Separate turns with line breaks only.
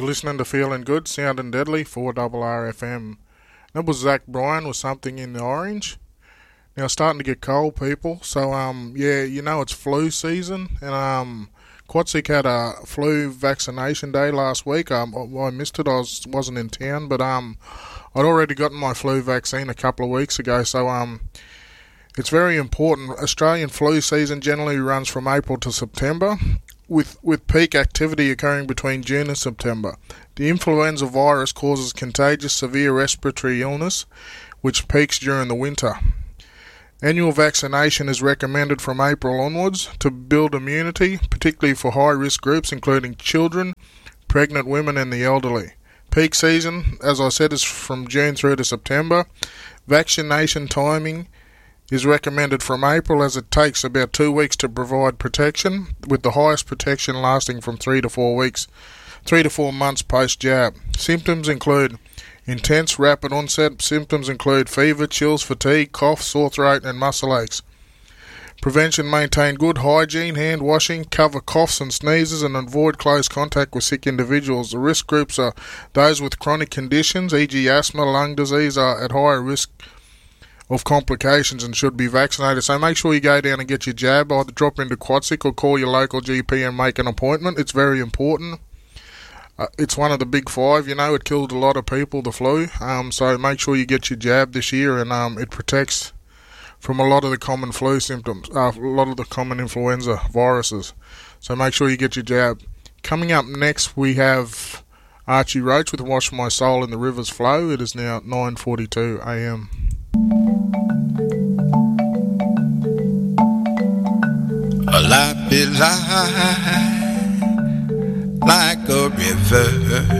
listening to Feeling Good, Sounding Deadly for RRFM. That was Zach Bryan with Something in the Orange. Now it's starting to get cold, people. So yeah, you know it's flu season, and Quatzik had a flu vaccination day last week. I missed it. I wasn't in town, but I'd already gotten my flu vaccine a couple of weeks ago. So it's very important. Australian flu season generally runs from April to September, with peak activity occurring between June and September. The influenza virus causes contagious severe respiratory illness, which peaks during the winter. Annual vaccination is recommended from April onwards to build immunity, particularly for high-risk groups including children, pregnant women and the elderly. Peak season, as I said, is from June through to September. Vaccination timing is recommended from April, as it takes about 2 weeks to provide protection, with the highest protection lasting from 3 to 4 months post-jab. Symptoms include intense rapid onset. Symptoms include fever, chills, fatigue, cough, sore throat and muscle aches. Prevention: maintain good hygiene, hand washing, cover coughs and sneezes and avoid close contact with sick individuals. The risk groups are those with chronic conditions, e.g. asthma, lung disease, are at higher risk of complications and should be vaccinated. So make sure you go down and get your jab. Either drop into Quatzik or call your local GP and make an appointment. It's very important. It's one of the big five, you know. It killed a lot of people, the flu. So make sure you get your jab this year, and it protects from a lot of the common flu symptoms, a lot of the common influenza viruses. So make sure you get your jab. Coming up next, we have Archie Roach with Wash My Soul in the River's Flow. It is now 9:42 a.m.
A life is like a river,